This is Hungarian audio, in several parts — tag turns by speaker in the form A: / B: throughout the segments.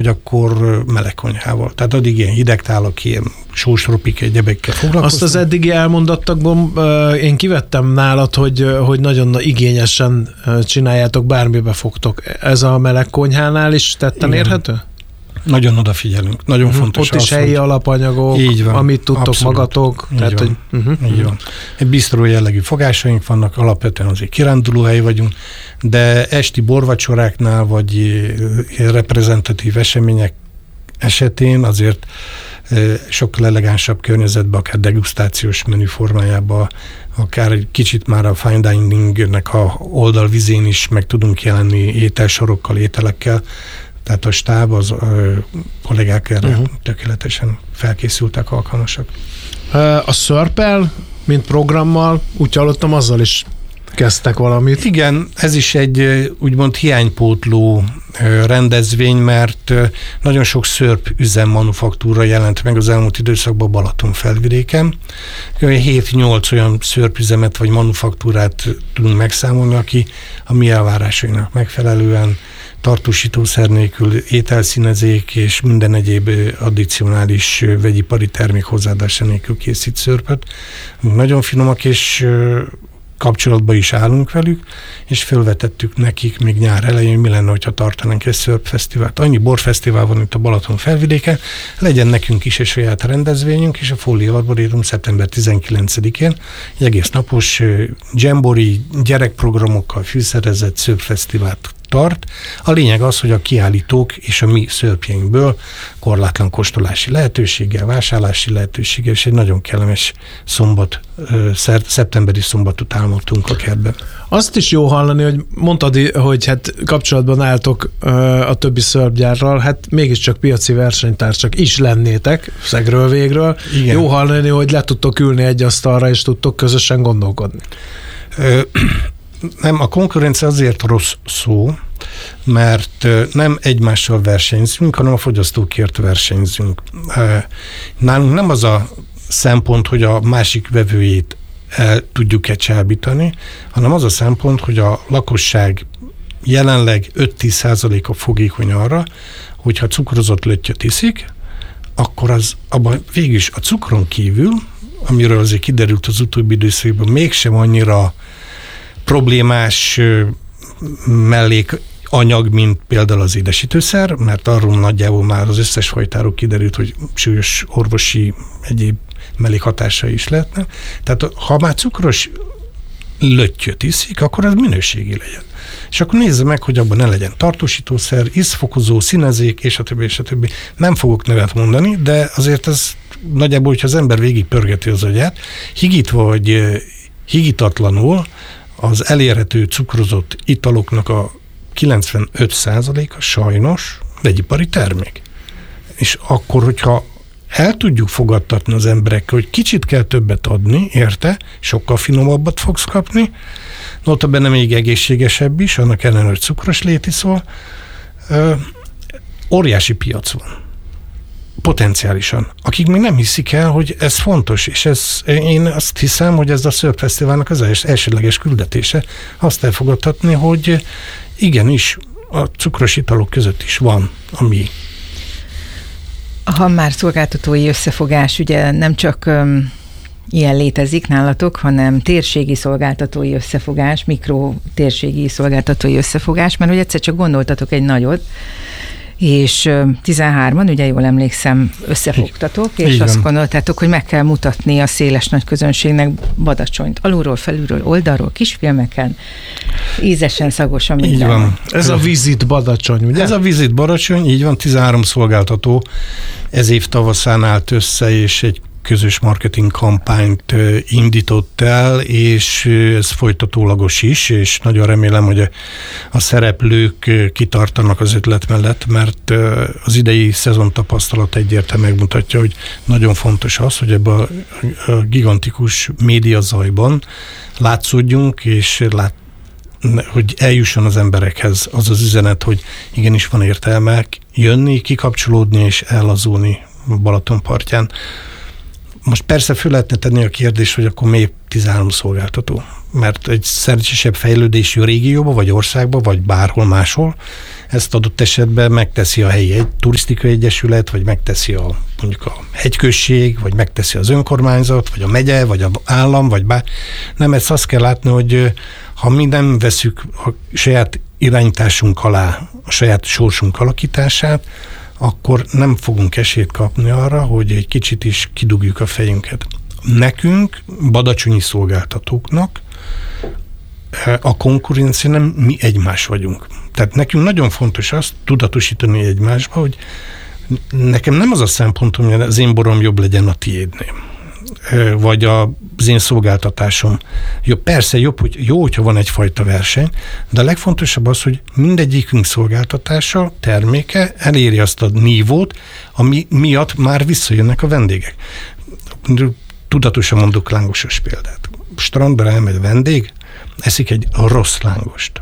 A: akkor meleg konyhával. Tehát addig ilyen hidegtálak, ilyen sósropik, egyebekkel foglalkoztam.
B: Azt az eddigi elmondattakból én kivettem nálad, hogy nagyon igényesen csináljátok, bármibe fogtok. Ez a meleg konyhánál is tetten érhető?
A: Nagyon odafigyelünk. Nagyon fontos.
B: Ott is helyi alapanyagok, van, amit tudtok abszolút, magatok.
A: Tehát, van, hogy, így van. Egy bisztró jellegű fogásaink vannak, alapvetően azért kirándulóhely vagyunk, de esti borvacsoráknál, vagy reprezentatív események esetén azért sokkal elegánsabb környezetben, akár degustációs menü formájában, akár egy kicsit már a fine diningnek a oldalvizén is meg tudunk jelenni ételsorokkal, ételekkel. Tehát a stáb, az kollégák erre tökéletesen felkészültek, alkalmasak.
B: A Szörppel, mint programmal, úgy hallottam, azzal is kezdtek valamit.
A: Igen, ez is egy úgymond hiánypótló rendezvény, mert nagyon sok szörp üzemmanufaktúra jelent meg az elmúlt időszakban Balatonfelvidéken. 7-8 olyan szörpüzemet vagy manufaktúrát tudunk megszámolni, aki a mi elvárásainak megfelelően tartósítószer nélkül, ételszínezék és minden egyéb addicionális vegyipari termék hozzáadása nélkül készít szörpöt. Nagyon finomak, és kapcsolatban is állunk velük, és fölvetettük nekik még nyár elején, mi lenne, hogyha tartanánk egy szörpfesztivált. Annyi borfesztivál van itt a Balaton felvidéken, legyen nekünk is egy saját rendezvényünk, és a Folli Arborétum szeptember 19-én egy egész napos dzsembori gyerekprogramokkal fűszerezett szörpfesztivált tart. A lényeg az, hogy a kiállítók és a mi szörpjeinkből korlátlan kóstolási lehetőséggel, vásárlási lehetőséggel, és egy nagyon kellemes szeptemberi szombatot álmodtunk a kertben.
B: Azt is jó hallani, hogy mondtad, hogy hát kapcsolatban álltok a többi szörpgyárral, hát mégiscsak piaci versenytársak is lennétek szegről végről. Igen. Jó hallani, hogy le tudtok ülni egy asztalra, és tudtok közösen gondolkodni.
A: Nem, a konkurencia azért rossz szó, mert nem egymással versenyzünk, hanem a fogyasztókért versenyzünk. Nálunk nem az a szempont, hogy a másik vevőjét el tudjuk-e csábítani, hanem az a szempont, hogy a lakosság jelenleg 5-10%-a fogékony arra, hogyha cukrozott löttyöt iszik, akkor az abban végülis a cukron kívül, amiről azért kiderült az utóbbi időszakban, mégsem annyira problémás mellékanyag, mint például az édesítőszer, mert arról nagyjából már az összes fajtáról kiderült, hogy súlyos orvosi egyéb mellékhatásai is lehetnek. Tehát ha már cukros löttyöt iszik, akkor az minőségi legyen. És akkor nézze meg, hogy abban ne legyen tartósítószer, ízfokozó, színezék, és a többi, és a többi. Nem fogok nevet mondani, de azért ez nagyjából, hogyha az ember végig pörgeti az agyát, higítva vagy higítatlanul az elérhető cukrozott italoknak a 95%-a sajnos vegyipari termék. És akkor, hogyha el tudjuk fogadtatni az emberekkel, hogy kicsit kell többet adni, érte? Sokkal finomabbat fogsz kapni, notabene még egészségesebb is, annak ellenére, hogy cukros létiszol. Óriási piac van. Potenciálisan. Akik még nem hiszik el, hogy ez fontos, és én azt hiszem, hogy ez a szörpfesztiválnak az elsődleges küldetése, azt elfogadhatni, hogy igenis a cukros italok között is van, ami.
C: Ha már szolgáltatói összefogás, ugye nem csak ilyen létezik nálatok, hanem térségi szolgáltatói összefogás, mikrotérségi szolgáltatói összefogás, mert hogy egyszer csak gondoltatok egy nagyot, és 13-an, ugye jól emlékszem, összefogtatok, és azt gondoltátok, hogy meg kell mutatni a széles nagy közönségnek Badacsonyt. Alulról, felülről, oldalról, kisfilmeken, ízesen, szagosan, minden.
A: Így van.
B: Ez a Visit Badacsony, ugye?
A: Ez a Visit Badacsony, így van, 13 szolgáltató ez év tavaszán állt össze, és egy közös marketing kampányt indított el, és ez folytatólagos is, és nagyon remélem, hogy a szereplők kitartanak az ötlet mellett, mert az idei szezon tapasztalat egyértelműen megmutatja, hogy nagyon fontos az, hogy ebben a gigantikus médiazajban látszódjunk, és hogy eljusson az emberekhez az az üzenet, hogy igenis van értelme jönni, kikapcsolódni és ellazulni Balaton partján. Most persze föl lehetne tenni a kérdést, hogy akkor miért 13 szolgáltató? Mert egy szerencsésebb fejlődésű régióba, vagy országba, vagy bárhol máshol, ezt adott esetben megteszi a helyi turisztikai egyesület, vagy megteszi mondjuk a hegyközség, vagy megteszi az önkormányzat, vagy a megye, vagy az állam, vagy nem, ezt azt kell látni, hogy ha mi nem veszük a saját irányításunk alá, a saját sorsunk alakítását, akkor nem fogunk esélyt kapni arra, hogy egy kicsit is kidugjuk a fejünket. Nekünk, badacsonyi szolgáltatóknak a konkurencia nem mi egymás vagyunk. Tehát nekünk nagyon fontos azt tudatosítani egymásba, hogy nekem nem az a szempontom, hogy az én borom jobb legyen a tiédnél, vagy az én szolgáltatásom jobb. Persze jobb, hogy jó, hogyha van egyfajta verseny, de a legfontosabb az, hogy mindegyikünk szolgáltatása, terméke eléri azt a nívót, ami miatt már visszajönnek a vendégek. Tudatosan mondok lángosos példát. Strandra elmegy a vendég, eszik egy rossz lángost.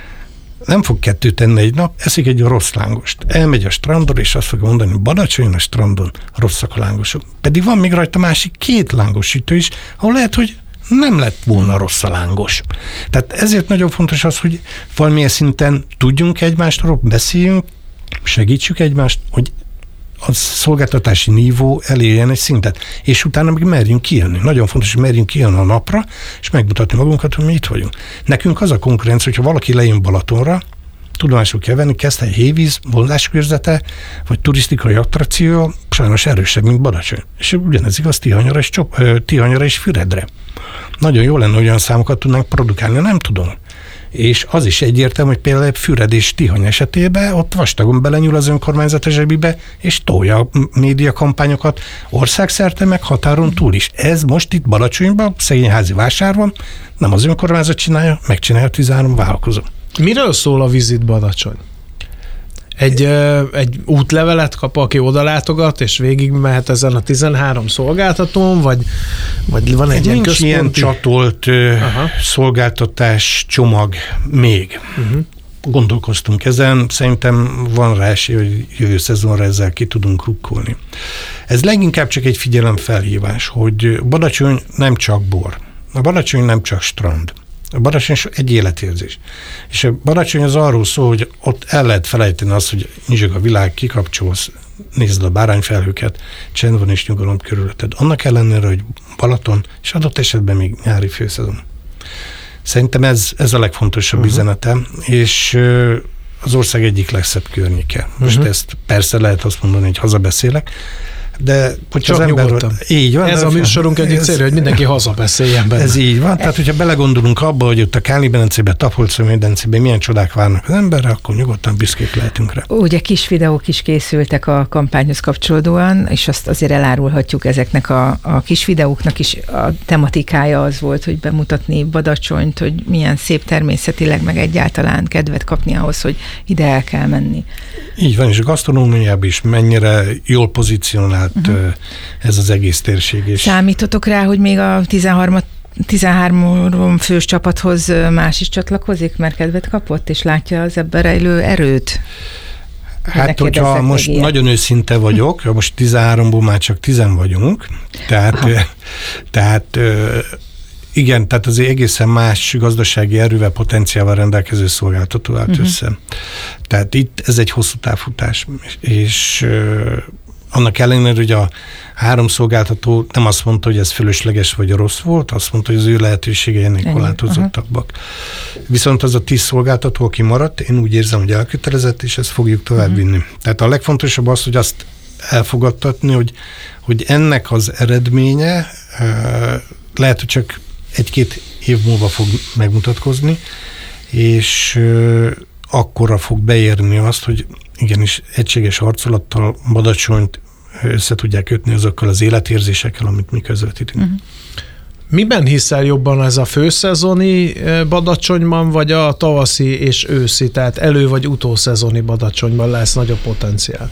A: Nem fog kettőt tenni egy nap, eszik egy rossz lángost. Elmegy a strandra, és azt fogja mondani, hogy Badacsonyon a strandon rosszak a lángosok. Pedig van még rajta másik 2 lángosütő is, ahol lehet, hogy nem lett volna rossz a lángos. Tehát ezért nagyon fontos az, hogy valamilyen szinten tudjunk egymástról, beszéljünk, segítsük egymást, hogy a szolgáltatási nívó elérjen egy szintet, és utána meg merjünk kijönni. Nagyon fontos, hogy merjünk kijönni a napra, és megmutatni magunkat, hogy mi itt vagyunk. Nekünk az a konkurencia, hogyha valaki lejön Balatonra, tudomásul kell venni, kezdte egy hévíz, vonzáskörzete, vagy turisztikai attrakció, sajnos erősebb, mint Badacsony. És ugyanez igaz Tihanyra és Füredre. Nagyon jó lenne, olyan számokat tudnánk produkálni, nem tudom. És az is egyértelmű, hogy például Füred és Tihany esetében ott vastagon belenyúl az önkormányzat zsebébe, és tolja a médiakampányokat országszerte, meg határon túl is. Ez most itt Badacsonyban, Szegényházi vásárban nem az önkormányzat csinálja, megcsinálja 13 vállalkozó.
B: Miről szól a Visit Badacsony? Egy útlevelet kap, aki odalátogat, és végig mehet ezen a 13 szolgáltatón, vagy van egy ilyen központi?
A: Ilyen csatolt szolgáltatás csomag még. Gondolkoztunk ezen, szerintem van rá esély, hogy jövő szezonra ezzel ki tudunk rukkolni. Ez leginkább csak egy figyelemfelhívás, hogy Badacsony nem csak bor, a Badacsony nem csak strand. A Badacsony egy életérzés. És a Badacsony az arról szól, hogy ott el lehet felejteni azt, hogy nyizsog a világ, kikapcsolsz, nézd a bárányfelhőket, csend van és nyugalom körülötted. Annak ellenére, hogy Balaton, és adott esetben még nyári főszezon. Szerintem ez a legfontosabb üzenete, és az ország egyik legszebb környéke. Most ezt persze lehet azt mondani, hogy hazabeszélek, de hogyha
B: csak
A: az ember,
B: így van. Ez a műsorunk egyik célja, hogy mindenki hazabeszéljen benne.
A: Ez így van. Tehát, hogyha belegondolunk abba, hogy ott a Káli-medencében, Tapolca-medencében milyen csodák várnak az emberre, akkor nyugodtan büszkék lehetünk rá.
C: Ugye kis videók is készültek a kampányhoz kapcsolódóan, és azt azért elárulhatjuk, ezeknek a kis videóknak is a tematikája az volt, hogy bemutatni Badacsonyt, hogy milyen szép természetileg, meg egyáltalán kedvet kapni ahhoz, hogy ide el kell menni.
A: Így van, és a gasztronómiában is mennyire jól pozícionált ez az egész térség. És
C: számítotok rá, hogy még a 13 fős csapathoz más is csatlakozik, mert kedvet kapott, és látja az ebben rejlő erőt?
A: Hát, hogyha most ilyen. Nagyon őszinte vagyok, most 13-ból már csak 10 vagyunk, tehát igen, tehát azért egészen más gazdasági erővel, potenciálval rendelkező szolgáltató állt össze. Tehát itt ez egy hosszú távfutás, és annak ellenére, hogy a 3 szolgáltató nem azt mondta, hogy ez fölösleges vagy rossz volt, azt mondta, hogy az ő lehetőségei ennél korlátozottabbak. Viszont az a 10 szolgáltató, aki maradt, én úgy érzem, hogy elkötelezett, és ezt fogjuk továbbvinni. Tehát a legfontosabb az, hogy azt elfogadtatni, hogy ennek az eredménye lehet, hogy csak 1-2 év múlva fog megmutatkozni, és akkorra fog beérni azt, hogy igenis egységes arculattal Badacsonyt össze tudják kötni azokkal az életérzésekkel, amit mi közvetítünk.
B: Miben hiszel jobban, ez a főszezoni Badacsonyban, vagy a tavaszi és őszi, tehát elő- vagy utószezoni Badacsonyban lesz nagyobb potenciál?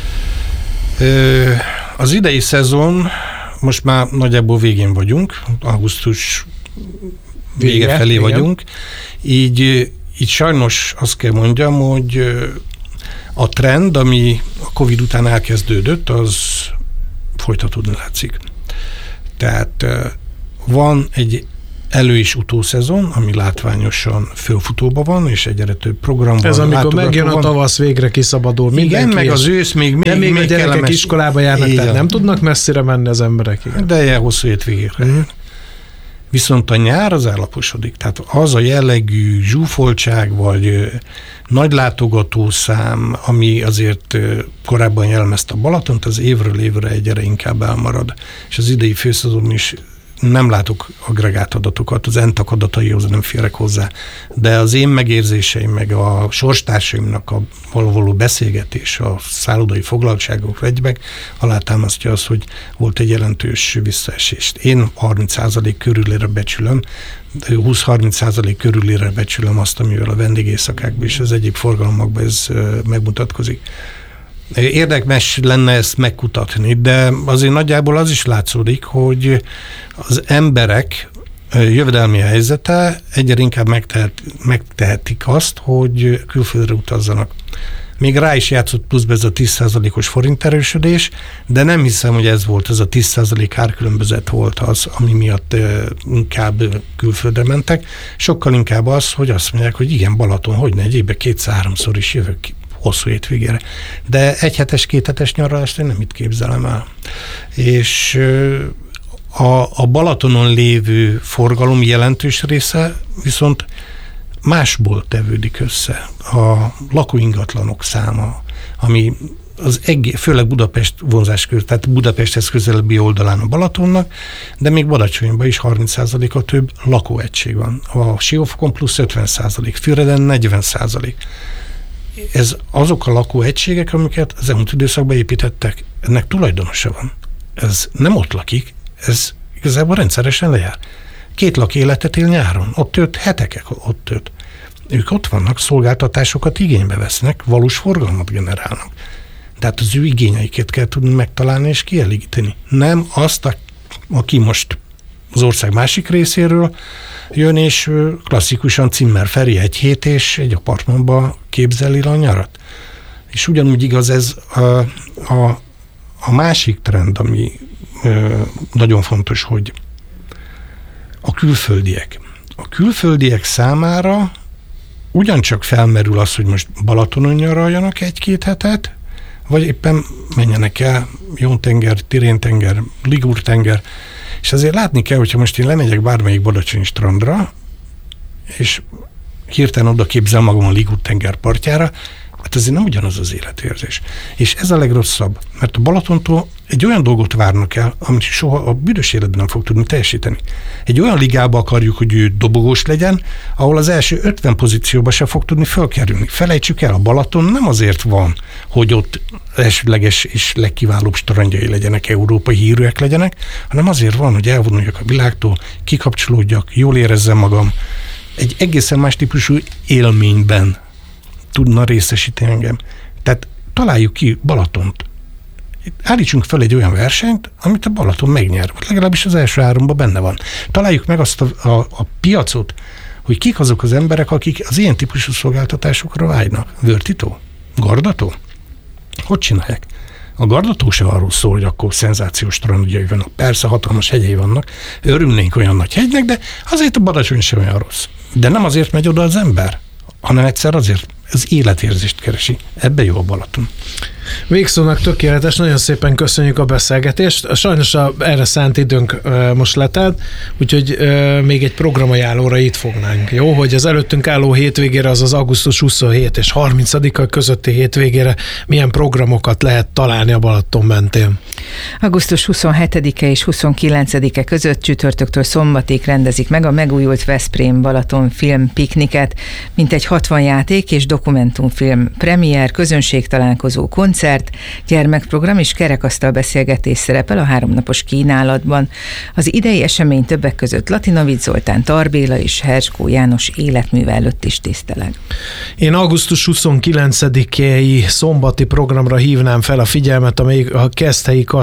A: Az idei szezon most már nagyjából végén vagyunk, augusztus vége felé vagyunk, így sajnos azt kell mondjam, hogy a trend, ami a Covid után elkezdődött, az folytatódni látszik. Tehát van egy elő- és utószezon, ami látványosan fölfutóban van, és egyre több program van.
B: Ez amikor megjön a tavasz, végre kiszabadul mindenki.
A: Igen, meg az ősz még
B: de még a gyerekek
A: kellemes.
B: iskolába járnak, tehát nem tudnak messzire menni az emberek. Igen.
A: De ilyen hosszú hétvégére. Viszont a nyár az ellaposodik. Tehát az a jellegű zsúfoltság, vagy nagy látogatószám, ami azért korábban jellemezte a Balatont, az évről évre egyre inkább elmarad. És az idei főszezon is nem látok agregált adatokat, az ENTAK adataihoz nem férek hozzá, de az én megérzéseim, meg a sorstársaimnak a való beszélgetés, a szállodai foglaltságok egyben alátámasztja azt, hogy volt egy jelentős visszaesést. Én 30% körülére becsülöm, 20-30% körülére becsülöm azt, amivel a vendégészakákban és az egyéb forgalmakban ez megmutatkozik. Érdekes lenne ezt megkutatni, de azért nagyjából az is látszódik, hogy az emberek jövedelmi helyzete egyre inkább megtehetik azt, hogy külföldre utazzanak. Még rá is játszott pluszbe ez a 10%-os forint erősödés, de nem hiszem, hogy ez volt, ez a 10% árkülönbözet volt az, ami miatt inkább külföldre mentek. Sokkal inkább az, hogy azt mondják, hogy igen, Balaton, hogyne, egy évben 2-3-szor is jövök hosszú hétvégére. De egyhetes, kéthetes nyaralást én nem itt képzelem el. És a Balatonon lévő forgalom jelentős része viszont másból tevődik össze. A lakóingatlanok száma, ami főleg Budapest vonzás körül, tehát Budapesthez közelebbi oldalán a Balatonnak, de még Badacsonyban is 30%-a több lakóegység van. A Siófokon plusz 50%, Füreden 40%. Ez azok a lakóegységek, amiket az elmúlt időszakban építettek, ennek tulajdonosa van. Ez nem ott lakik, ez igazából rendszeresen lejár. 2 lakéletet él nyáron, ott tölt hetekek, ott tölt. Ők ott vannak, szolgáltatásokat igénybe vesznek, valós forgalmat generálnak. Tehát az ő igényeiket kell tudni megtalálni és kielégíteni. Nem azt, aki most az ország másik részéről jön, és klasszikusan Zimmer Feri egy hét, és egy apartmanba képzeli a nyarat. És ugyanúgy igaz ez a másik trend, ami nagyon fontos, hogy a külföldiek. A külföldiek számára ugyancsak felmerül az, hogy most Balatonon nyaraljanak 1-2 hetet, vagy éppen menjenek el Jón-tenger, Tirén-tenger, Ligúr-tenger, és azért látni kell, hogyha most én lemegyek bármelyik badacsonyi strandra, és hirtelen oda képzel magam a Ligúr-tenger partjára, hát azért nem ugyanaz az életérzés. És ez a legrosszabb, mert a Balatontól egy olyan dolgot várnak el, amit soha a büdös életben nem fog tudni teljesíteni. Egy olyan ligába akarjuk, hogy ő dobogós legyen, ahol az első 50 pozícióba se fog tudni fölkerülni. Felejtsük el, a Balaton nem azért van, hogy ott elsődleges és legkiválóbb strandjai legyenek, európai hírűek legyenek, hanem azért van, hogy elvonuljak a világtól, kikapcsolódjak, jól érezzem magam. Egy egészen más típusú élményben tudna részesíteni engem. Tehát találjuk ki Balatont. Állítsunk fel egy olyan versenyt, amit a Balaton megnyer, vagy legalábbis az első 3-ban benne van. Találjuk meg azt a piacot, hogy kik azok az emberek, akik az ilyen típusú szolgáltatásokra vágynak. Vörtító? Gardató? Hogy csinálják? A Gardató se arról szól, hogy akkor szenzációs strandjai vannak. Persze hatalmas hegyei vannak, örülnénk olyan nagy hegynek, de azért a Badacsony sem olyan rossz. De nem azért megy oda az ember, hanem egyszer azért az életérzést keresi. Ebbe jó a Balaton.
B: Végszónak tökéletes, nagyon szépen köszönjük a beszélgetést. Sajnos erre szánt időnk most letelt, úgyhogy még egy programajánlóra itt fognánk. Jó, hogy az előttünk álló hétvégére, azaz augusztus 27 és 30-a közötti hétvégére milyen programokat lehet találni a Balaton mentén.
C: Augusztus 27-e és 29-e között csütörtöktől szombatig rendezik meg a megújult Veszprém Balaton film pikniket, mintegy 60 játék és dokumentumfilm premier, közönségtalálkozó, koncert, gyermekprogram és kerekasztal beszélgetés szerepel a 3 napos kínálatban. Az idei esemény többek között Latinovics Zoltán, Tar Béla és Herskó János életműve előtt is tiszteleg.
B: Én augusztus 29-i szombati programra hívnám fel a figyelmet, amelyik a Keszthelyi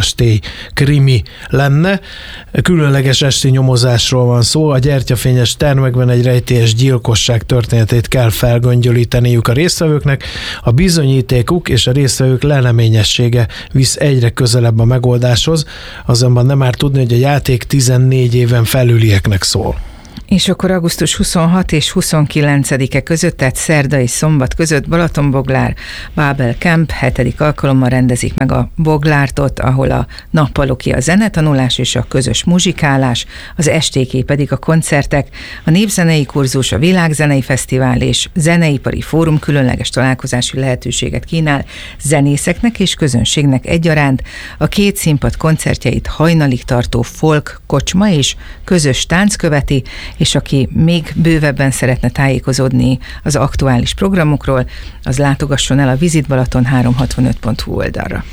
B: kastély krimi lenne. Különleges esti nyomozásról van szó. A gyertyafényes termekben egy rejtélyes gyilkosság történetét kell felgöngyölíteniük a résztvevőknek. A bizonyítékuk és a résztvevők leleményessége visz egyre közelebb a megoldáshoz, azonban nem árt tudni, hogy a játék 14 éven felülieknek szól.
C: És akkor augusztus 26 és 29-e között, tehát szerda és szombat között Balatonboglár, Babel Camp 7. alkalommal rendezik meg a Boglártot, ahol a nappaloki a zenetanulás és a közös muzsikálás, az estéké pedig a koncertek, a népzenei kurzus, a világzenei fesztivál és zeneipari fórum különleges találkozási lehetőséget kínál zenészeknek és közönségnek egyaránt. A két színpad koncertjeit hajnalig tartó folk kocsma és közös tánc követi, és aki még bővebben szeretne tájékozódni az aktuális programokról, az látogasson el a visitbalaton365.hu oldalra.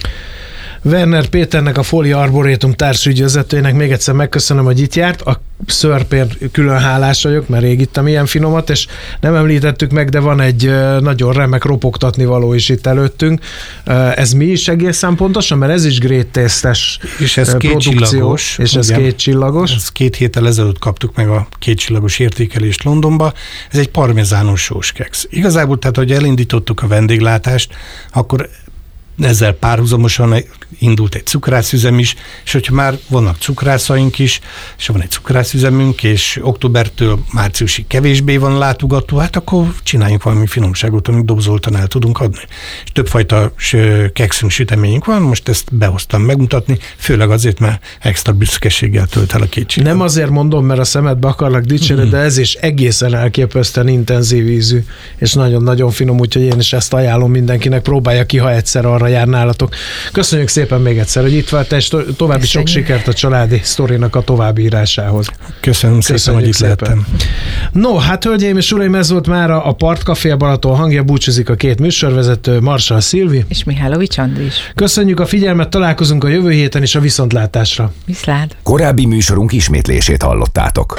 B: Werner Péternek, a Folia Arborétum társügyvezetőjének még egyszer megköszönöm, hogy itt járt. A szörpért külön hálás vagyok, mert rég ittam ilyen finomat, és nem említettük meg, de van egy nagyon remek ropogtatni való is itt előttünk. Ez mi is egészen pontosan? Mert ez is Great Taste-es
A: és ez
B: produkció. És ez 2 csillagos.
A: Ezt 2 héttel ezelőtt kaptuk meg a 2 csillagos értékelést Londonba. Ez egy parmezános sós keksz. Igazából, tehát, hogy elindítottuk a vendéglátást, akkor ezzel párhuzamosan indult egy cukrászüzem is, és hogyha már vannak cukrászaink is, és van egy cukrászüzemünk, és októbertől márciusig kevésbé van látogató, hát akkor csináljunk valami finomságot, amit dobzoltan el tudunk adni. És többfajta kekszünk, süteményünk van, most ezt behoztam megmutatni, főleg azért, mert extra büszkeséggel tölt el a 2 csillag.
B: Nem azért mondom, mert a szemedbe akarlak dicsérni, de ez is egészen elképesztően intenzív ízű, és nagyon-nagyon finom, úgyhogy én is ezt ajánlom mindenkinek, próbálja ki, ha egyszer arra jár nálatok. Köszönjük szépen még egyszer, hogy itt volt, és további sok sikert a családi sztorinak a továbbírásához.
A: Köszönöm szépen, hogy itt lehettem.
B: No, hát hölgyeim és uraim, ez volt már a Partcafé, a Balaton hangja, búcsúzik a 2 műsorvezető, Marsal Szilvi
C: és Mihálovics Andris.
B: Köszönjük a figyelmet, találkozunk a jövő héten is a viszontlátásra.
C: Viszlát.
D: Korábbi műsorunk ismétlését hallottátok.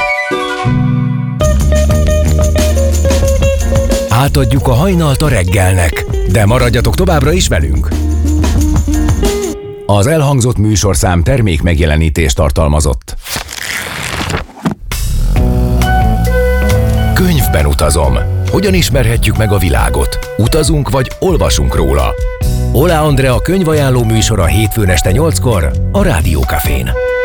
D: Átadjuk a hajnalt a reggelnek, de maradjatok továbbra is velünk. Az elhangzott műsorszám termék megjelenítést tartalmazott. Könyvben utazom. Hogyan ismerhetjük meg a világot? Utazunk vagy olvasunk róla? Ola Andrea könyvajánló műsora hétfőn este 8-kor a Rádió Cafén.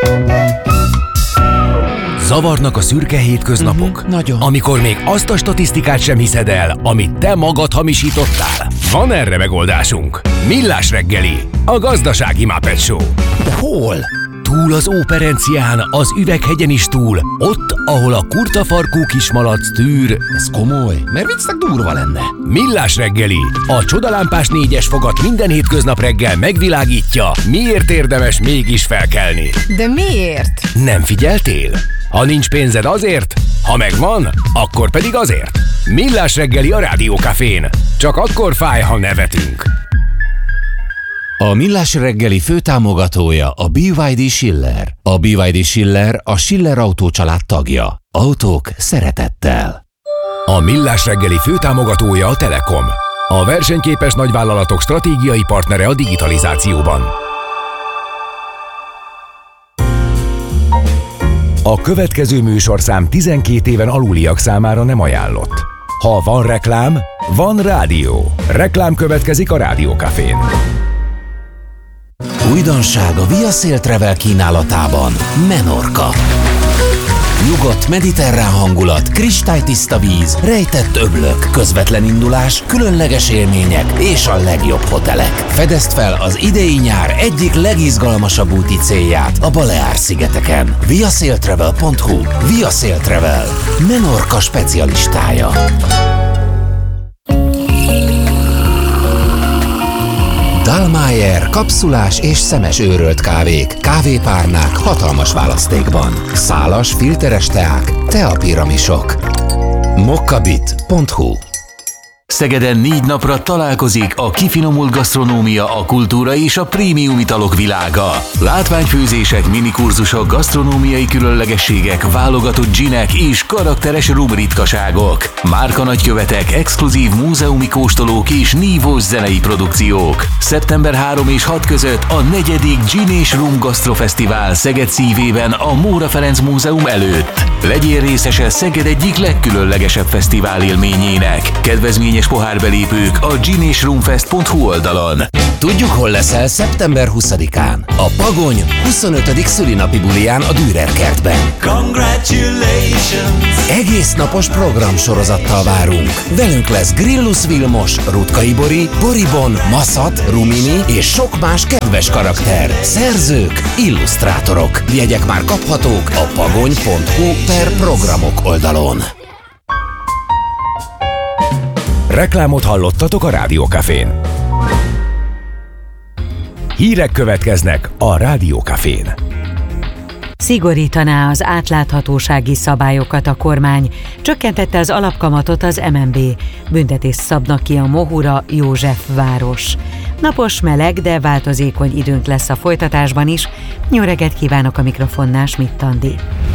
D: Zavarnak a szürke hétköznapok?
E: Nagyon.
D: Amikor még azt a statisztikát sem hiszed el, amit te magad hamisítottál? Van erre megoldásunk. Millás reggeli, a gazdasági Muppet Show.
E: De hol?
D: Túl az Óperencián, az Üveghegyen is túl, ott, ahol a kurtafarkú kismalac tűr.
E: Ez komoly, mert viccnek durva lenne.
D: Millás reggeli, a csodalámpás 4-es fogat minden hétköznap reggel megvilágítja, miért érdemes mégis felkelni.
C: De miért?
D: Nem figyeltél? Ha nincs pénzed azért, ha megvan, akkor pedig azért. Millás reggeli a Rádió Cafén. Csak akkor fáj, ha nevetünk.
E: A Millás reggeli főtámogatója a BYD Schiller. A BYD Schiller a Schiller Autó család tagja. Autók szeretettel.
D: A Millás reggeli főtámogatója a Telekom. A versenyképes nagyvállalatok stratégiai partnere a digitalizációban. A következő műsorszám 12 éven aluliak számára nem ajánlott. Ha van reklám, van rádió. Reklám következik a Rádió Cafén.
E: Újdonság a Via Sail Travel kínálatában. Menorca. Nyugodt mediterrán hangulat, kristálytiszta víz, rejtett öblök, közvetlen indulás, különleges élmények és a legjobb hotelek. Fedezd fel az idei nyár egyik legizgalmasabb úti célját a Baleár-szigeteken. viasailtravel.hu. Via Sail Travel. Menorca specialistája. Dallmayr kapszulás és szemes őrölt kávék, kávépárnák hatalmas választékban. Szálas, filteres teák, teapiramisok. mokkabit.hu Szegeden 4 napra találkozik a kifinomult gasztronómia, a kultúra és a prémium italok világa. Látványfőzések, minikurzusok, gasztronómiai különlegességek, válogatott ginek és karakteres rum ritkaságok. Márkanagykövetek, exkluzív múzeumi kóstolók és nívós zenei produkciók. Szeptember 3 és 6 között a 4. Gin és Rum Gasztrofesztivál Szeged szívében a Móra Ferenc Múzeum előtt. Legyél részese Szeged egyik legkülönlegesebb fesztivál élményének. Kedvezményes pohárbelépők a ginesrumfest.hu oldalon.
F: Tudjuk, hol leszel szeptember 20-án? A Pagony 25. szülinapi buliján a Dürer kertben.
G: Congratulations!
F: Egész napos programsorozattal várunk. Velünk lesz Grillus Vilmos, Rutkay Bori, Boribon, Maszat, Rumini és sok más kedves karakter. Szerzők, illusztrátorok. Jegyek már kaphatók a pagony.hu/programok oldalon.
D: Reklámot hallottatok a Rádiókafén. Hírek következnek a Rádiókafén.
H: Szigorítaná az átláthatósági szabályokat a kormány, csökkentette az alapkamatot az MNB, büntetést szabnak ki a Mohura Józsefváros. Napos, meleg, de változékony időnk lesz a folytatásban is. Jó reggelt kívánok, a mikrofonnál Schmidt Andi.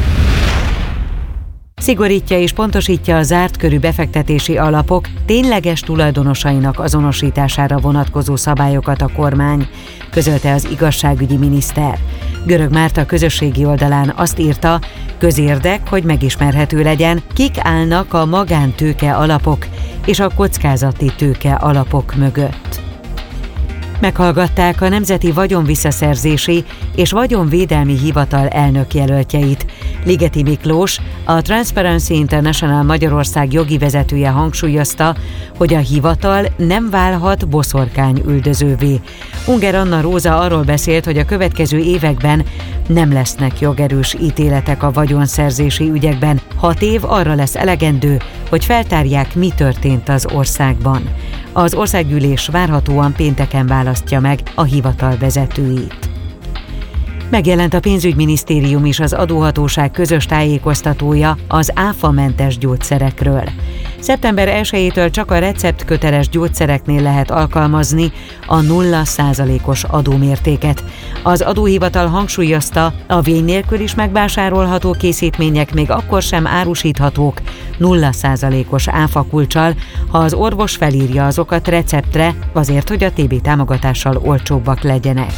H: Szigorítja és pontosítja a zárt körű befektetési alapok tényleges tulajdonosainak azonosítására vonatkozó szabályokat a kormány, közölte az igazságügyi miniszter. Görög Márta közösségi oldalán azt írta, közérdek, hogy megismerhető legyen, kik állnak a magántőke alapok és a kockázati tőke alapok mögött. Meghallgatták a Nemzeti Vagyonvisszaszerzési és Vagyonvédelmi Hivatal elnökjelöltjeit. Ligeti Miklós, a Transparency International Magyarország jogi vezetője hangsúlyozta, hogy a hivatal nem válhat boszorkányüldözővé. Unger Anna Róza arról beszélt, hogy a következő években nem lesznek jogerős ítéletek a vagyonszerzési ügyekben. 6 év arra lesz elegendő, hogy feltárják, mi történt az országban. Az országgyűlés várhatóan pénteken választja meg a hivatal vezetőit. Megjelent a pénzügyminisztérium is az adóhatóság közös tájékoztatója az áfamentes gyógyszerekről. Szeptember 1-től csak a receptköteles gyógyszereknél lehet alkalmazni a 0%-os adómértéket. Az adóhivatal hangsúlyozta, a vény nélkül is megvásárolható készítmények még akkor sem árusíthatók 0%-os áfakulccsal, ha az orvos felírja azokat receptre, azért, hogy a TB támogatással olcsóbbak legyenek.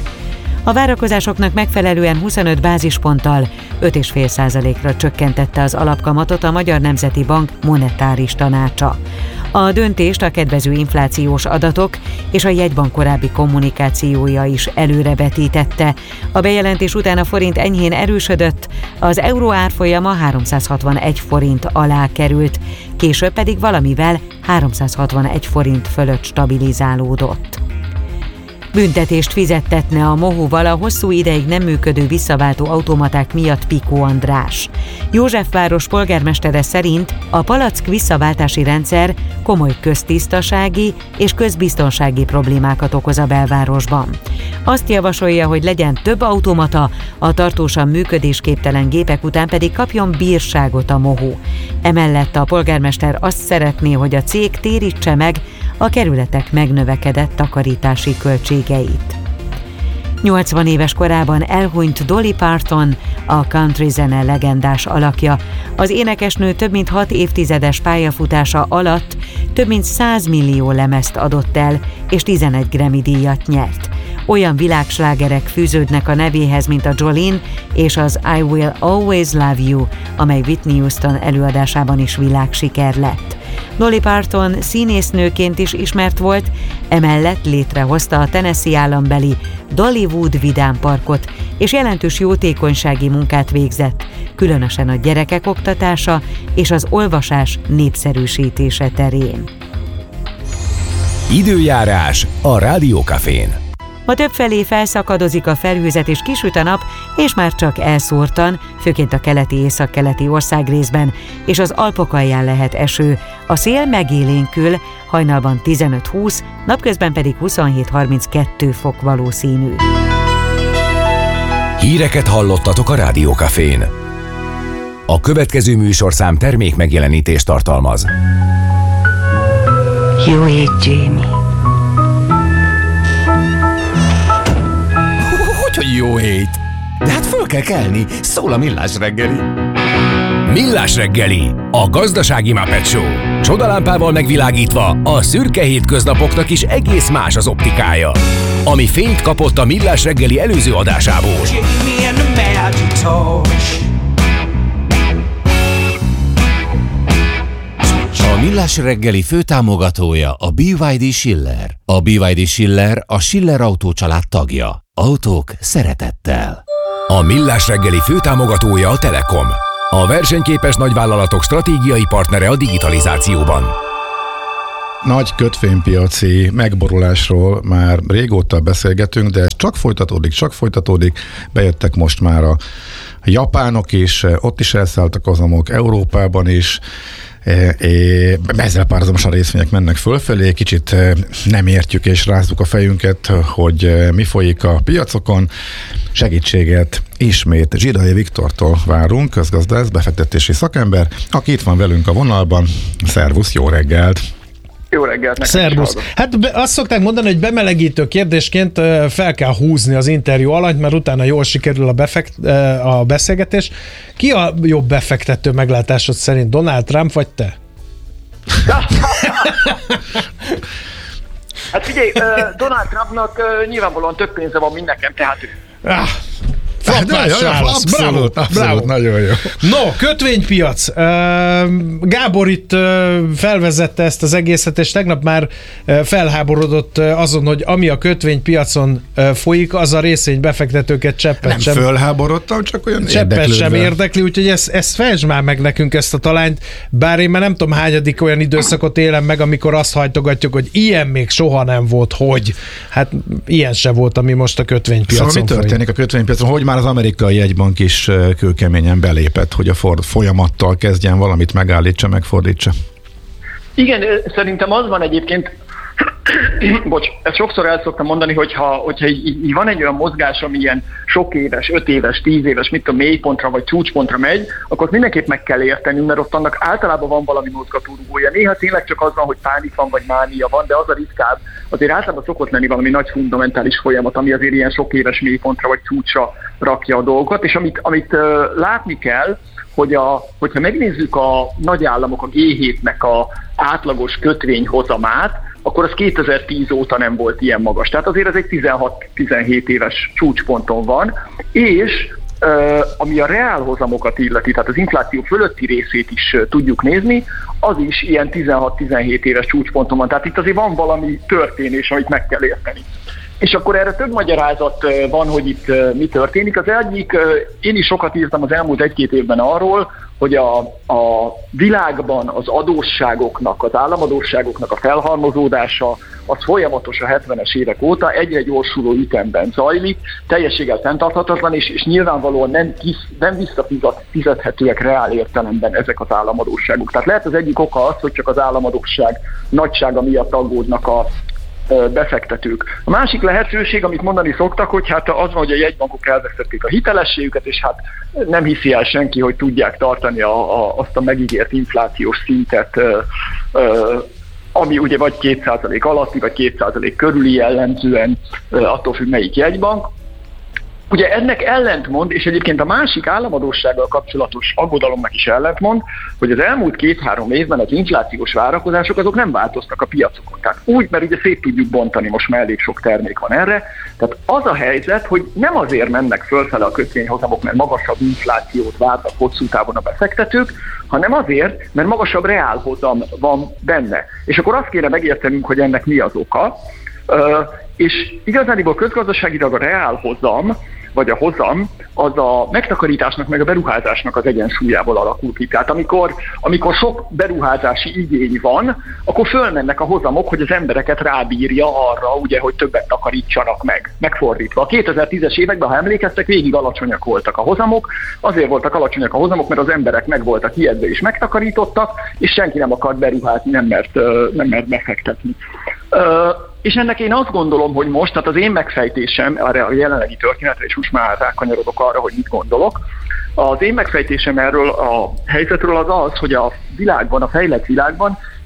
H: A várakozásoknak megfelelően 25 bázisponttal 5,5%-ra csökkentette az alapkamatot a Magyar Nemzeti Bank monetáris tanácsa. A döntést a kedvező inflációs adatok és a jegybank korábbi kommunikációja is előrevetítette. A bejelentés után a forint enyhén erősödött, az euró árfolyama 361 forint alá került, később pedig valamivel 361 forint fölött stabilizálódott. Büntetést fizettetne a Mohóval a hosszú ideig nem működő visszaváltó automaták miatt Pikó András. Józsefváros polgármestere szerint a palack visszaváltási rendszer komoly köztisztasági és közbiztonsági problémákat okoz a belvárosban. Azt javasolja, hogy legyen több automata, a tartósan működésképtelen gépek után pedig kapjon bírságot a Mohó. Emellett a polgármester azt szeretné, hogy a cég térítse meg a kerületek megnövekedett takarítási költségeit. 80 éves korában elhunyt Dolly Parton, a country zene legendás alakja. Az énekesnő több mint 6 évtizedes pályafutása alatt több mint 100 millió lemezt adott el, és 11 Grammy-díjat nyert. Olyan világslágerek fűződnek a nevéhez, mint a Jolene és az I Will Always Love You, amely Whitney Houston előadásában is világsiker lett. Dolly Parton színésznőként is ismert volt, emellett létrehozta a Tennessee állambeli Dollywood vidámparkot, és jelentős jótékonysági munkát végzett, különösen a gyerekek oktatása és az olvasás népszerűsítése terén.
D: Időjárás a Rádiókafén.
H: Ma többfelé felszakadozik a felhőzet és kisüt a nap, és már csak elszórtan, főként a keleti északkeleti országrészben, és az Alpok alján lehet eső. A szél megélénkül, hajnalban 15-20, napközben pedig 27-32 fok valószínű.
D: Híreket hallottatok a Rádiókafén. A következő műsorszám termék megjelenítést tartalmaz.
G: Jó ég, Jamie.
F: Hogy jó hét! De hát föl kell kelni, szól a Millás reggeli.
D: Millás reggeli, a gazdasági Muppet Show. Csodalámpával megvilágítva a szürke hétköznapoknak is egész más az optikája. Ami fényt kapott a Millás reggeli előző adásából.
F: A Millás reggeli főtámogatója a BYD Schiller. A BYD Schiller a Schiller Autó család tagja. Autók szeretettel.
D: A Millás reggeli főtámogatója a Telekom. A versenyképes nagyvállalatok stratégiai partnere a digitalizációban.
I: Nagy kötvénypiaci megborulásról már régóta beszélgetünk, de csak folytatódik. Bejöttek most már a japánok is, ott is elszálltak hozamok, Európában is. Ezzel párhuzamosan részvények mennek fölfelé, kicsit nem értjük és rázzuk a fejünket, hogy mi folyik a piacokon. Segítséget ismét Zsidai Viktortól várunk, közgazdász, befektetési szakember, aki itt van velünk a vonalban. Szervusz, jó reggelt!
J: Jó reggelt neked.
B: Szervusz. Hát azt szokták mondani, hogy bemelegítő kérdésként fel kell húzni az interjú alatt, mert utána jól sikerül a beszélgetés. Ki a jobb befektető meglátásod szerint, Donald Trump vagy te?
J: Hát figyelj, Donald Trumpnak nyilvánvalóan több pénze van, mint nekem, tehát ő.
I: Abszolút, nagyon jó.
B: No, kötvénypiac. Gábor itt felvezette ezt az egészet, és tegnap már felháborodott azon, hogy ami a kötvénypiacon folyik, az a részvénybefektetőket cseppet sem.
I: Nem fölháborodtam, csak olyan
B: cseppet sem érdekli, úgyhogy ezt fejtsd már meg nekünk, ezt a talányt, bár én már nem tudom hányadik olyan időszakot élem meg, amikor azt hajtogatjuk, hogy ilyen még soha nem volt, hogy hát ilyen se volt, ami most a kötvénypiacon
I: szóval mi történik a kötvénypiacon, hogy már az amerikai jegybank is kőkeményen belépett, hogy a folyamattal kezdjen valamit megállítsa, megfordítsa.
J: Igen, szerintem az van egyébként, bocs, ezt sokszor el szoktam mondani, hogyha így van egy olyan mozgás, ami ilyen sok éves, 5 éves, 10 éves, mit tudom, mélypontra vagy csúcspontra megy, akkor mindenképp meg kell érteni, mert ott annak általában van valami mozgatórugója. Néha tényleg csak az van, hogy pánik van, vagy mánia van, de az a ritkább. Azért általában szokott lenni valami nagy fundamentális folyamat, ami azért ilyen sok éves mélypontra vagy csúcsra rakja a dolgot, és amit látni kell, hogyha megnézzük a nagyállamok, a G7-nek a átlagos kötvényhozamát, akkor az 2010 óta nem volt ilyen magas. Tehát azért ez egy 16-17 éves csúcsponton van, és ami a reálhozamokat illeti, tehát az infláció fölötti részét is tudjuk nézni, az is ilyen 16-17 éves csúcsponton van. Tehát itt azért van valami történés, amit meg kell érteni. És akkor erre több magyarázat van, hogy itt mi történik. Az egyik, én is sokat írtam az elmúlt 1-2 évben arról, hogy a világban az adósságoknak, az államadósságoknak a felhalmozódása az folyamatos a 70-es évek óta, egyre gyorsuló ütemben zajlik, teljességgel fenntarthatatlan, és nyilvánvalóan nem visszafizethetőek reál értelemben ezek az államadósságok. Tehát lehet az egyik oka az, hogy csak az államadósság nagysága miatt aggódnak a befektetők. A másik lehetőség, amit mondani szoktak, hogy hát az van, hogy a jegybankok elvesztették a hitelességüket, és hát nem hiszi el senki, hogy tudják tartani azt a megígért inflációs szintet, ami ugye vagy 2% alatti, vagy 2% körüli jellemzően, attól függ melyik jegybank. Ugye ennek ellentmond, és egyébként a másik államadóssággal kapcsolatos aggodalomnak is ellentmond, hogy az elmúlt 2-3 évben az inflációs várakozások azok nem változtak a piacokon. Tehát úgy, mert ugye szét tudjuk bontani, most már elég sok termék van erre. Tehát az a helyzet, hogy nem azért mennek fölfele a kötvényhozamok, mert magasabb inflációt várnak hosszú távon a befektetők, hanem azért, mert magasabb reálhozam van benne. És akkor azt kéne megértenünk, hogy ennek mi az oka. És igazániból közgazdaságilag a reálhozam, vagy a hozam, az a megtakarításnak meg a beruházásnak az egyensúlyából alakul ki. Tehát amikor sok beruházási igény van, akkor fölmennek a hozamok, hogy az embereket rábírja arra, ugye, hogy többet takarítsanak meg. Megfordítva. A 2010-es években, ha emlékeztek, végig alacsonyak voltak a hozamok. Azért voltak alacsonyak a hozamok, mert az emberek meg voltak ijedve és megtakarítottak, és senki nem akart beruházni, nem mert befektetni. És ennek én azt gondolom, hogy most, tehát az én megfejtésem erre a jelenlegi történetre, és most már rákanyarodok arra, hogy mit gondolok, az én megfejtésem erről a helyzetről az, hogy a világban, a fejlett világban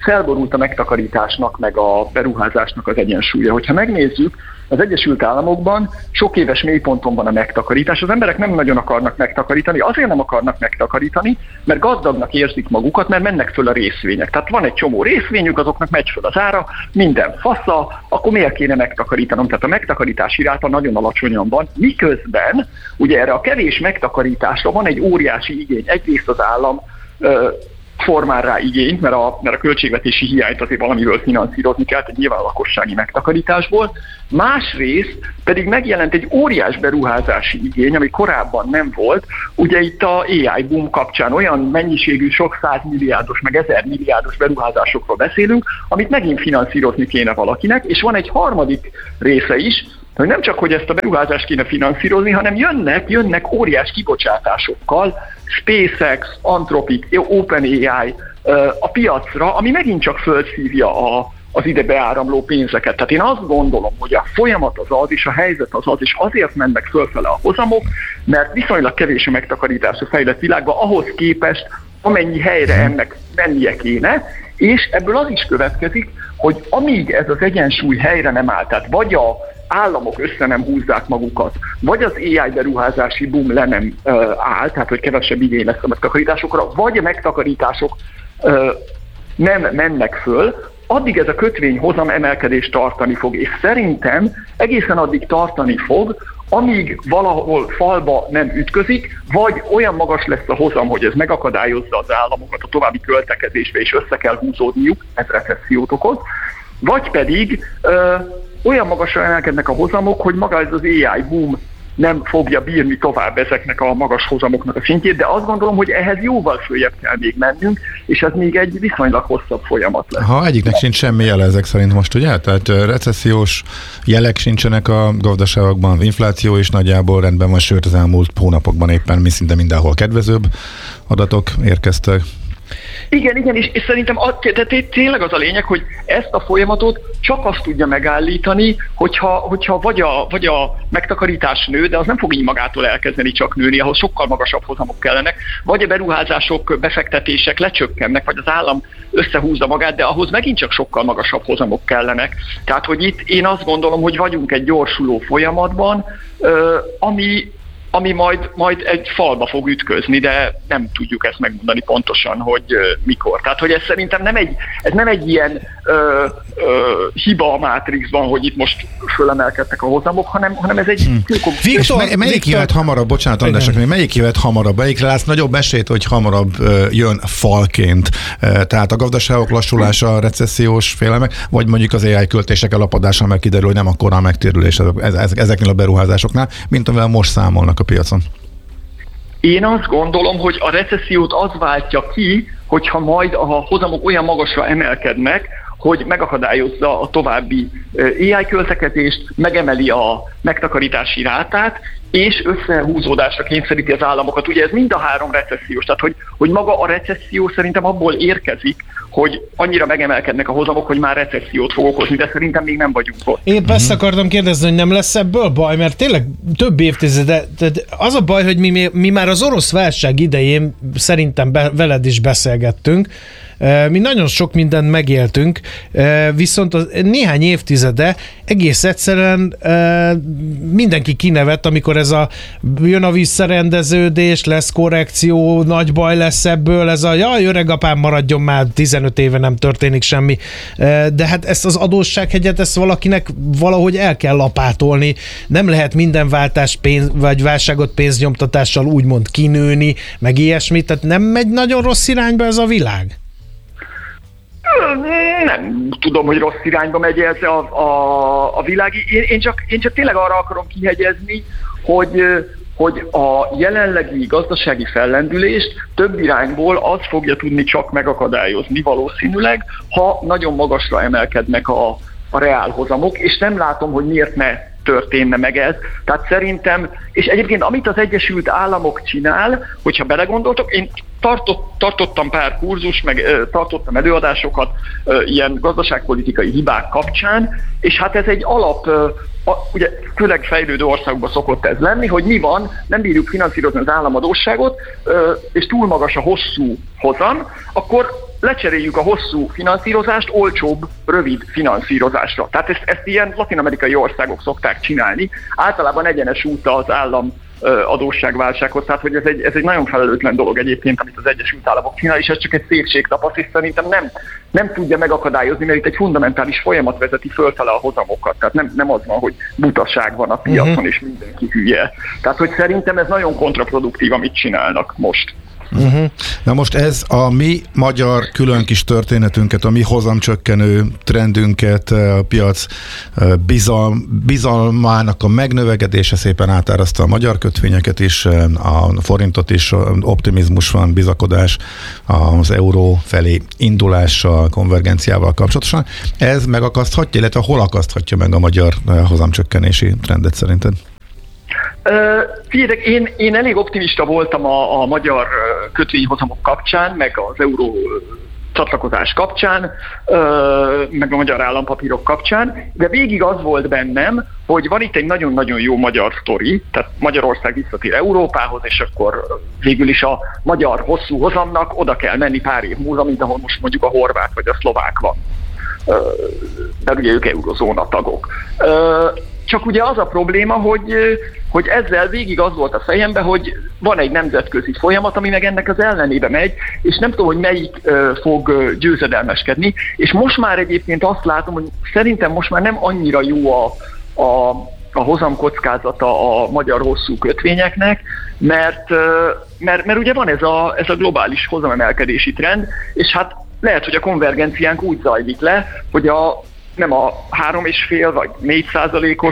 J: felborult a megtakarításnak, meg a beruházásnak az egyensúlya. Hogyha megnézzük, az Egyesült Államokban sok éves mélyponton van a megtakarítás. Az emberek nem nagyon akarnak megtakarítani, azért nem akarnak megtakarítani, mert gazdagnak érzik magukat, mert mennek föl a részvények. Tehát van egy csomó részvényük, azoknak megy föl az ára, minden fasza, akkor miért kéne megtakarítanom? Tehát a megtakarítási ráta nagyon alacsonyan van, miközben ugye erre a kevés megtakarításra van egy óriási igény. Egyrészt az állam formál rá igényt, mert a költségvetési hiányt azért valamiből finanszírozni kell, tehát nyilván a lakossági megtakarításból. Másrészt pedig megjelent egy óriás beruházási igény, ami korábban nem volt. Ugye itt a AI boom kapcsán olyan mennyiségű, sok 100 milliárdos, meg 1000 milliárdos beruházásokról beszélünk, amit megint finanszírozni kéne valakinek, és van egy harmadik része is, hogy nem csak, hogy ezt a beruházást kéne finanszírozni, hanem jönnek óriás kibocsátásokkal, SpaceX, Anthropic, OpenAI a piacra, ami megint csak fölszívja az ide beáramló pénzeket. Tehát én azt gondolom, hogy a folyamat az, és a helyzet az, és azért mennek fölfele a hozamok, mert viszonylag kevés a megtakarítás a fejlett világban, ahhoz képest, amennyi helyre ennek mennie kéne, és ebből az is következik, hogy amíg ez az egyensúly helyre nem áll, tehát vagy a államok össze nem húzzák magukat, vagy az AI beruházási boom le nem áll, tehát hogy kevesebb igény lesz a megtakarításokra, vagy a megtakarítások nem mennek föl, addig ez a kötvényhozam emelkedést tartani fog, és szerintem egészen addig tartani fog, amíg valahol falba nem ütközik, vagy olyan magas lesz a hozam, hogy ez megakadályozza az államokat a további költekezésbe, és össze kell húzódniuk, ez recessziót okoz, vagy pedig olyan magasra emelkednek a hozamok, hogy maga ez az AI boom nem fogja bírni tovább ezeknek a magas hozamoknak a szintjét, de azt gondolom, hogy ehhez jóval följebb kell még mennünk, és ez még egy viszonylag hosszabb folyamat lesz.
I: Ha egyiknek sincs semmi jele ezek szerint most, ugye? Tehát recessziós jelek sincsenek a gazdaságokban, infláció is nagyjából rendben van, sőt az elmúlt hónapokban éppen szinte mindenhol kedvezőbb adatok érkeztek.
J: Igen, és szerintem tényleg az a lényeg, hogy ezt a folyamatot csak azt tudja megállítani, hogyha vagy a megtakarítás nő, de az nem fog így magától elkezdeni csak nőni, ahhoz sokkal magasabb hozamok kellenek, vagy a beruházások, befektetések lecsökkennek, vagy az állam összehúzza magát, de ahhoz megint csak sokkal magasabb hozamok kellenek. Tehát, hogy itt én azt gondolom, hogy vagyunk egy gyorsuló folyamatban, ami majd egy falba fog ütközni, de nem tudjuk ezt megmondani pontosan, hogy mikor. Tehát, hogy ez szerintem nem egy ilyen hiba a Matrixban, hogy itt most fölemelkedtek a hozamok, hanem ez egy...
I: Viktor, melyik jöhet hamarabb, bocsánat Andrásnak, melyik jöhet hamarabb? Melyikre látsz nagyobb esélyt, hogy hamarabb jön falként? Tehát a gazdaságok lassulása, a recessziós félelmek, vagy mondjuk az AI költések elapadása, meg kiderül, hogy nem akkora a megtérülés ezeknél a beruházásoknál, mint amivel most számolnak a piacon.
J: Én azt gondolom, hogy a recessziót az váltja ki, hogyha majd a hozamok olyan magasra emelkednek, hogy megakadályozza a további AI költekezést, megemeli a megtakarítási rátát, és összehúzódásra kényszeríti az államokat. Ugye ez mind a három recessziós, tehát hogy maga a recesszió szerintem abból érkezik, hogy annyira megemelkednek a hozamok, hogy már recessziót fog okozni, de szerintem még nem vagyunk ott.
B: Én ezt akartam kérdezni, hogy nem lesz ebből baj, mert tényleg több évtizede, az a baj, hogy mi már az orosz válság idején szerintem veled is beszélgettünk, mi nagyon sok mindent megéltünk, viszont az néhány évtizede egész egyszerűen mindenki kinevet, amikor jön a visszarendeződés, lesz korrekció, nagy baj lesz ebből, ez jaj, öregapám, maradjon már, 15 éve nem történik semmi. De hát ezt az adóssághegyet, ezt valakinek valahogy el kell lapátolni. Nem lehet minden vagy válságot pénznyomtatással úgymond kinőni, meg ilyesmit, tehát nem megy nagyon rossz irányba ez a világ?
J: Nem tudom, hogy rossz irányba megy ez a világ. Én csak tényleg arra akarom kihegyezni, hogy a jelenlegi gazdasági fellendülést több irányból az fogja tudni csak megakadályozni valószínűleg, ha nagyon magasra emelkednek a reálhozamok, és nem látom, hogy miért ne történne meg ez. Tehát szerintem, és egyébként amit az Egyesült Államok csinál, hogyha belegondoltok, én tartottam pár kurzus, meg tartottam előadásokat ilyen gazdaságpolitikai hibák kapcsán, és hát ez egy ugye főleg fejlődő országokban szokott ez lenni, hogy mi van, nem bírjuk finanszírozni az államadósságot, és túl magas a hosszú hozam, akkor lecseréljük a hosszú finanszírozást olcsóbb, rövid finanszírozásra. Tehát ezt ilyen latin-amerikai országok szokták csinálni. Általában egyenes út az állam adósságválsághoz, tehát hogy ez egy nagyon felelőtlen dolog egyébként, amit az Egyesült Államok csinál, és ez csak egy szépségtapasz, és szerintem nem tudja megakadályozni, mert itt egy fundamentális folyamat vezeti fölfele a hozamokat. Tehát nem az van, hogy butaság van a piacon, és mindenki hülye. Tehát, hogy szerintem ez nagyon kontraproduktív, amit csinálnak most.
I: Na most ez a mi magyar külön kis történetünket, a mi hozamcsökkenő trendünket, a piac bizalmának a megnövekedése szépen átáraszta a magyar kötvényeket is, a forintot is, optimizmus van, bizakodás az euró felé indulással, konvergenciával kapcsolatosan. Ez megakaszthatja, illetve hol akaszthatja meg a magyar hozamcsökkenési trendet szerinted?
J: Figyeljetek, én elég optimista voltam a magyar kötvényhozamok kapcsán, meg az euró csatlakozás kapcsán, meg a magyar állampapírok kapcsán, de végig az volt bennem, hogy van itt egy nagyon-nagyon jó magyar sztori, tehát Magyarország visszatér Európához, és akkor végül is a magyar hosszú hozamnak oda kell menni pár év múlva, mint ahol most mondjuk a horvát vagy a szlovák van. De ugye ők eurozóna tagok. Csak ugye az a probléma, hogy ezzel végig az volt a fejemben, hogy van egy nemzetközi folyamat, ami meg ennek az ellenébe megy, és nem tudom, hogy melyik fog győzedelmeskedni. És most már egyébként azt látom, hogy szerintem most már nem annyira jó a hozamkockázata a magyar hosszú kötvényeknek, mert ugye van ez a globális hozamemelkedési trend, és hát lehet, hogy a konvergenciánk úgy zajlik le, hogy nem a 3,5 vagy 4%-os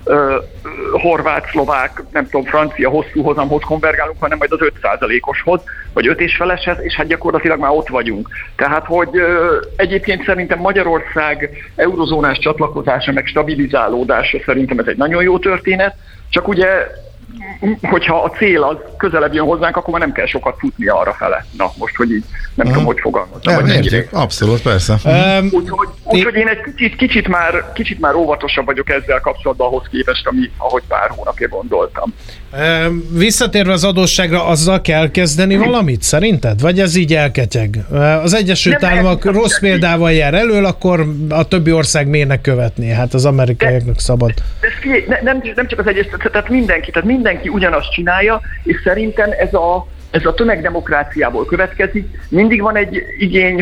J: horvát, szlovák, nem tudom, francia hosszú hozamhoz konvergálunk, hanem majd az 5%-oshoz, vagy 5,5-eshez, és hát gyakorlatilag már ott vagyunk. Tehát, hogy egyébként szerintem Magyarország eurozónás csatlakozása, meg stabilizálódása szerintem ez egy nagyon jó történet, csak ugye hogyha a cél az közelebb jön hozzánk, akkor már nem kell sokat futni arra fele. Na, most, hogy így nem tudom, hogy fogalmazom.
I: Abszolút, persze.
J: Úgyhogy én egy kicsit már óvatosabb vagyok ezzel kapcsolatban ahhoz képest, ahogy pár hónapja gondoltam.
B: Visszatérve az adósságra, azzal kell kezdeni valamit, szerinted? Vagy ez így elketyeg? Az Egyesült Államok rossz példával jár elől, akkor a többi ország miért követni? Hát az amerikaiaknak szabad.
J: Nem csak az Egyesült, tehát mindenki ugyanazt csinálja, és szerintem ez a tömegdemokráciából következik. Mindig van egy igény,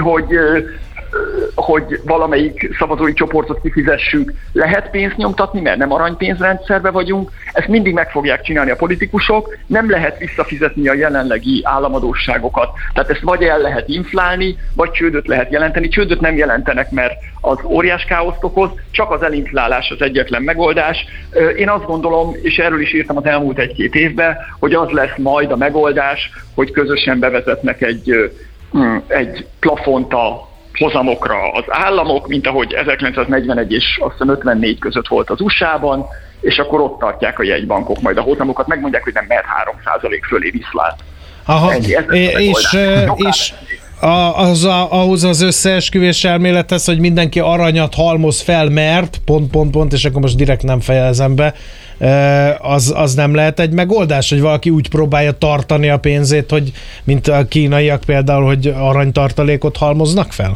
J: hogy valamelyik szavazói csoportot kifizessük. Lehet pénzt nyomtatni, mert nem aranypénzrendszerben vagyunk. Ezt mindig meg fogják csinálni a politikusok. Nem lehet visszafizetni a jelenlegi államadósságokat. Tehát ezt vagy el lehet inflálni, vagy csődöt lehet jelenteni. Csődöt nem jelentenek, mert az óriás káoszt okoz, csak az elinflálás az egyetlen megoldás. Én azt gondolom, és erről is írtam az elmúlt 1-2 évben, hogy az lesz majd a megoldás, hogy közösen bevezetnek egy plafont a hozamokra az államok, mint ahogy 1941 és azt hiszem 54 között volt az USA-ban, és akkor ott tartják a jegybankok majd a hozamokat, megmondják, hogy nem, mert 3% fölé viszlát.
B: Aha, és ahhoz az összeesküvés elmélethez, hogy mindenki aranyat halmoz fel, mert pont, és akkor most direkt nem fejezem be, az nem lehet egy megoldás, hogy valaki úgy próbálja tartani a pénzét, hogy mint a kínaiak például, hogy aranytartalékot halmoznak fel?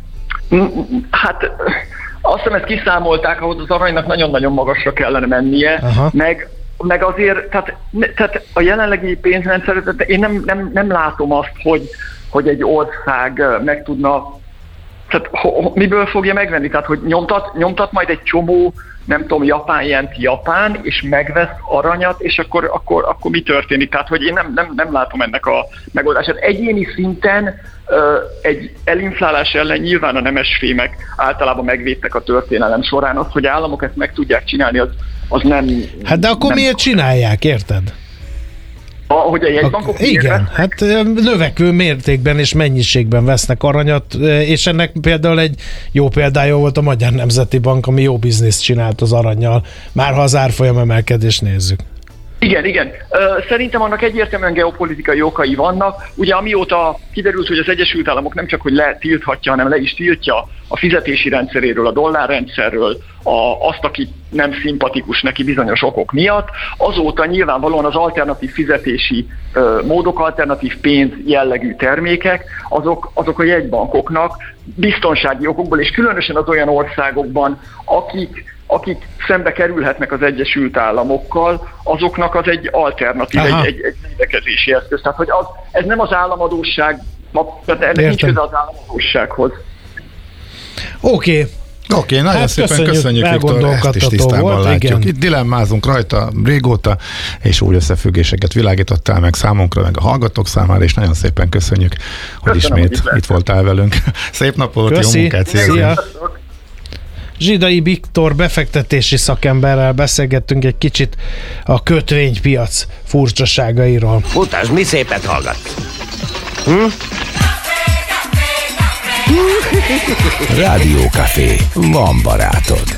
J: Hát azt hiszem, ezt kiszámolták, ahhoz az aranynak nagyon-nagyon magasra kellene mennie, meg azért, tehát a jelenlegi pénzrendszer, én nem látom azt, hogy egy ország meg tudna, tehát miből fogja megvenni? Tehát, hogy nyomtat majd egy csomó, nem tudom, Japán, és megvesz aranyat, és akkor mi történik? Tehát, hogy én nem látom ennek a megoldását. Egyéni szinten egy elinflálás ellen nyilván a nemesfémek általában megvédtek a történelem során. Az, hogy államok ezt meg tudják csinálni, az nem...
B: Hát de akkor miért csinálják, érted?
J: Hogy a jegybankok
B: igen, hát növekvő mértékben és mennyiségben vesznek aranyat, és ennek például egy jó példája volt a Magyar Nemzeti Bank, ami jó bizniszt csinált az arannyal, már ha az árfolyam emelkedést nézzük.
J: Igen. Szerintem annak egyértelműen geopolitikai okai vannak. Ugye amióta kiderült, hogy az Egyesült Államok nem csak hogy letilthatja, hanem le is tiltja a fizetési rendszeréről, a dollárrendszerről azt, aki nem szimpatikus neki bizonyos okok miatt, azóta nyilvánvalóan az alternatív fizetési módok, alternatív pénz jellegű termékek, azok a jegybankoknak biztonsági okokból, és különösen az olyan országokban, akik szembe kerülhetnek az Egyesült Államokkal, azoknak az egy alternatív, egy védekezési eszköz. Tehát, hogy ez nem az államadósság, ennek nincs köze az államadóssághoz.
B: Oké,
I: nagyon szépen köszönjük, Viktor, ezt is tisztában látjuk. Itt dilemmázunk rajta régóta, és úgy összefüggéseket világítottál meg számunkra, meg a hallgatók számára, és nagyon szépen köszönjük, hogy ismét itt voltál velünk. Szép napot, jó munkát,
B: szia! Zsidai Viktor befektetési szakemberrel beszélgettünk egy kicsit a kötvénypiac furcsaságairól.
G: Mutasd, mi szépet hallgatsz.
D: Rádiókafé. Van barátod.